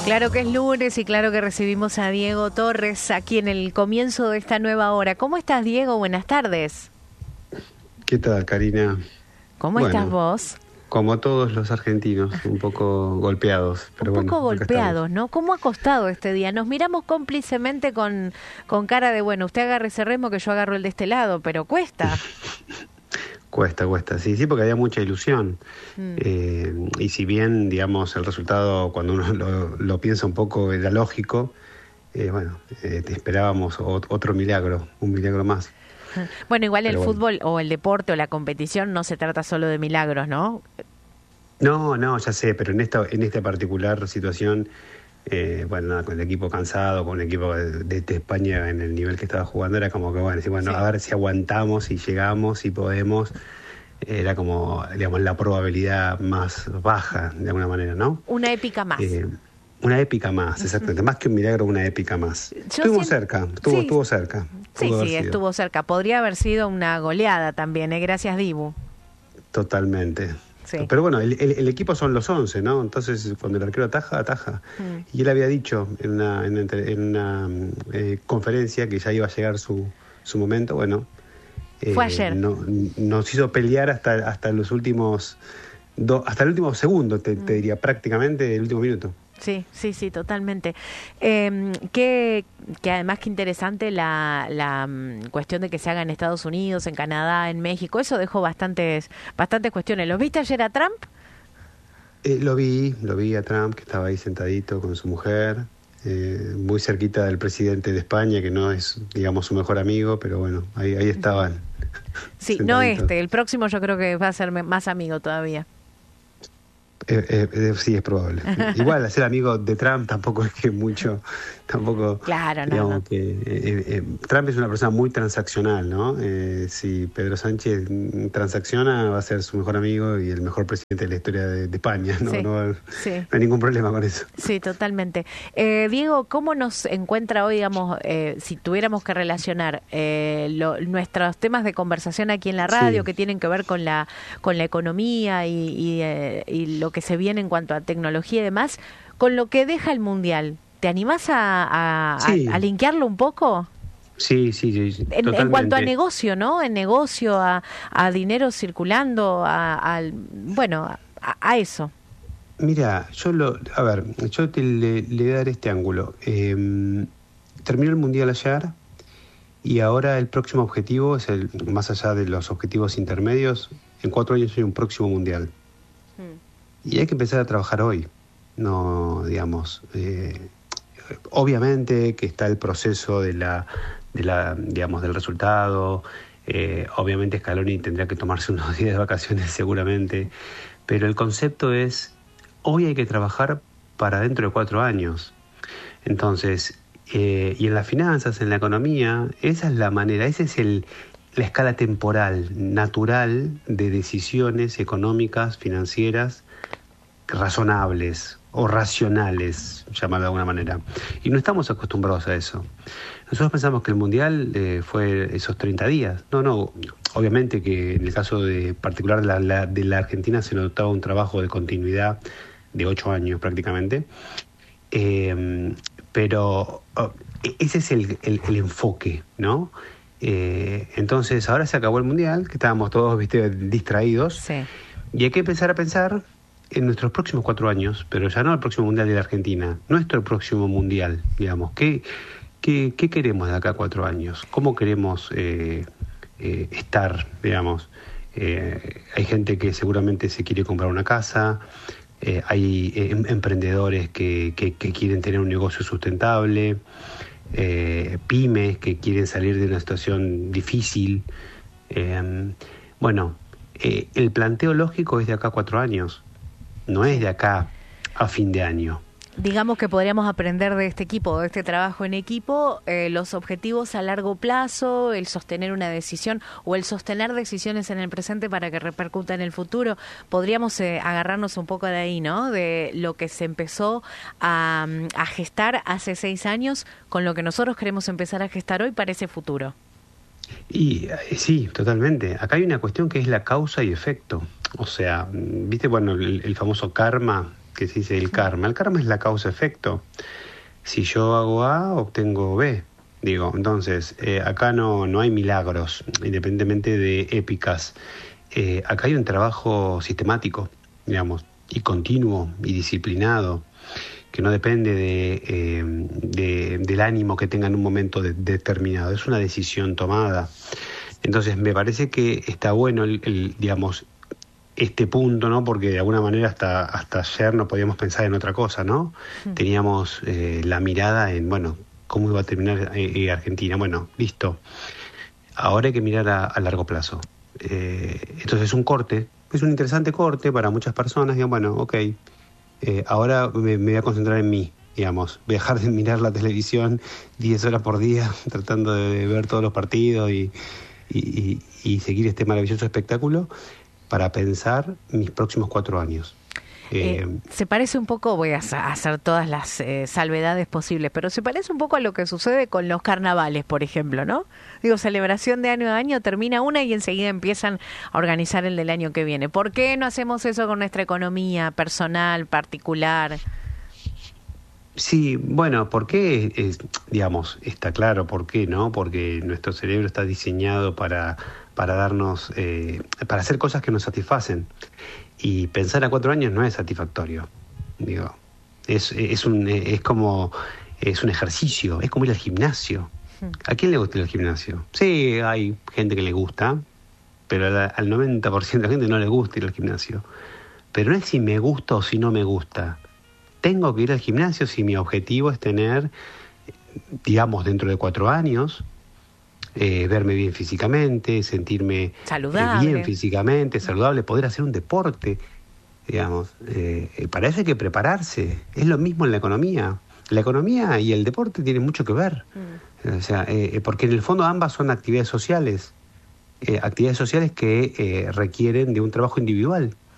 Claro que es lunes y claro que recibimos a Diego Torres aquí en el comienzo de esta nueva hora. ¿Cómo estás, Diego? Buenas tardes. ¿Qué tal, Karina? ¿Cómo estás vos? Como todos los argentinos, un poco golpeados. Pero un poco golpeados, ¿no? ¿Cómo ha costado este día? Nos miramos cómplicemente con cara de, bueno, usted agarre ese remo que yo agarro el de este lado, pero cuesta. Cuesta, sí, porque había mucha ilusión. Y si bien, digamos, el resultado, cuando uno lo piensa un poco, era lógico, esperábamos otro milagro, un milagro más. Bueno, igual el fútbol o el deporte o la competición no se trata solo de milagros, ¿no? No, ya sé, pero en esta particular situación, con el equipo cansado, con el equipo de España en el nivel que estaba jugando, era como que, sí. A ver si aguantamos, si llegamos, si podemos. Era como, digamos, la probabilidad más baja, de alguna manera, ¿no? Una épica más. Una épica más, exactamente. Más que un milagro, una épica más. Estuvo cerca. Sí, estuvo cerca. Podría haber sido una goleada también, ¿eh? Gracias, Dibu. Totalmente. Sí. Pero bueno, el equipo son los 11, ¿no? Entonces, cuando el arquero ataja. Y él había dicho en una conferencia que ya iba a llegar su momento. Bueno, fue ayer. Nos hizo pelear hasta los últimos hasta el último segundo, te diría, prácticamente el último minuto. Sí, totalmente. Que además que interesante la cuestión de que se haga en Estados Unidos, en Canadá, en México. Eso dejó bastantes cuestiones. ¿Lo viste ayer a Trump? Lo vi a Trump, que estaba ahí sentadito con su mujer, muy cerquita del presidente de España, que no es, digamos, su mejor amigo, pero bueno, ahí estaban. Sí, sentaditos. El próximo yo creo que va a ser más amigo todavía. Sí, es probable. Igual, ser amigo de Trump tampoco es que mucho, tampoco. Claro, digamos que Trump es una persona muy transaccional, ¿no? Si Pedro Sánchez transacciona, va a ser su mejor amigo y el mejor presidente de la historia de España, ¿no? Sí, no hay ningún problema con eso. Sí, totalmente. Diego, ¿cómo nos encuentra hoy, digamos, si tuviéramos que relacionar nuestros temas de conversación aquí en la radio, que tienen que ver con la economía y lo que se viene en cuanto a tecnología y demás, con lo que deja el Mundial? ¿Te animás a linkearlo un poco? Sí, totalmente. En cuanto a negocio, ¿no? En negocio, a dinero circulando, a eso. Mira, yo le voy a dar este ángulo. Terminó el Mundial ayer y ahora el próximo objetivo es más allá de los objetivos intermedios, en 4 años hay un próximo Mundial. Y hay que empezar a trabajar hoy, no, digamos, obviamente que está el proceso digamos, del resultado, obviamente Scaloni tendrá que tomarse unos días de vacaciones seguramente, pero el concepto es, hoy hay que trabajar para dentro de 4 años. Entonces, y en las finanzas, en la economía, esa es la manera, esa es la escala temporal, natural de decisiones económicas, financieras, razonables o racionales, llamarlo de alguna manera. Y no estamos acostumbrados a eso. Nosotros pensamos que el Mundial fue esos 30 días. No, obviamente que en el caso particular de la Argentina se notaba un trabajo de continuidad de 8 años prácticamente. Pero ese es el enfoque, ¿no? Entonces ahora se acabó el Mundial, que estábamos todos distraídos, sí. Y hay que empezar a pensar en nuestros próximos 4 años, pero ya no el próximo Mundial de la Argentina, nuestro próximo Mundial, digamos. ¿Qué queremos de acá a 4 años? ¿Cómo queremos estar, digamos? Hay gente que seguramente se quiere comprar una casa, hay emprendedores que quieren tener un negocio sustentable, pymes que quieren salir de una situación difícil. El planteo lógico es de acá a 4 años, no es de acá a fin de año. Digamos que podríamos aprender de este equipo, de este trabajo en equipo, los objetivos a largo plazo, el sostener una decisión o el sostener decisiones en el presente para que repercuta en el futuro. Podríamos agarrarnos un poco de ahí, ¿no? De lo que se empezó a gestar hace 6 años con lo que nosotros queremos empezar a gestar hoy para ese futuro. Y sí, totalmente. Acá hay una cuestión que es la causa y efecto. O sea, viste, bueno, el famoso karma, que se dice el karma. El karma es la causa-efecto. Si yo hago A, obtengo B. Digo, entonces, acá no hay milagros, independientemente de épicas. Acá hay un trabajo sistemático, digamos, y continuo y disciplinado, que no depende del ánimo que tenga en un momento determinado. Es una decisión tomada. Entonces, me parece que está bueno digamos, este punto, ¿no? Porque de alguna manera hasta ayer no podíamos pensar en otra cosa, ¿no? Teníamos la mirada en, bueno, cómo iba a terminar Argentina. Bueno, listo. Ahora hay que mirar a largo plazo. Entonces es un corte, es un interesante corte para muchas personas. Digan, bueno, ok, ahora me voy a concentrar en mí, digamos. Voy a dejar de mirar la televisión 10 horas por día tratando de ver todos los partidos y seguir este maravilloso espectáculo para pensar mis próximos 4 años. Se parece un poco, voy a hacer todas las salvedades posibles, pero se parece un poco a lo que sucede con los carnavales, por ejemplo, ¿no? Digo, celebración de año a año, termina una y enseguida empiezan a organizar el del año que viene. ¿Por qué no hacemos eso con nuestra economía personal, particular? Sí, bueno, ¿por qué? Digamos, está claro por qué, ¿no? Porque nuestro cerebro está diseñado para darnos, para hacer cosas que nos satisfacen. Y pensar a 4 años no es satisfactorio. Digo, es un ejercicio, es como ir al gimnasio. ¿A quién le gusta ir al gimnasio? Sí, hay gente que le gusta, pero al 90% de la gente no le gusta ir al gimnasio. Pero no es si me gusta o si no me gusta. Tengo que ir al gimnasio si mi objetivo es tener, digamos, dentro de 4 años, verme bien físicamente, sentirme bien físicamente, saludable, poder hacer un deporte, digamos. Para eso hay que prepararse. Es lo mismo en la economía. La economía y el deporte tienen mucho que ver. O sea, porque en el fondo ambas son actividades sociales que requieren de un trabajo individual.